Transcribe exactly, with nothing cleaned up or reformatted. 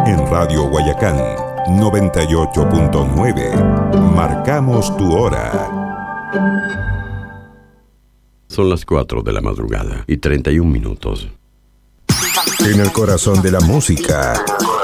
En Radio Guayacán noventa y ocho punto nueve. Marcamos tu hora. Son las cuatro de la madrugada y treinta y un minutos. En el corazón de la música.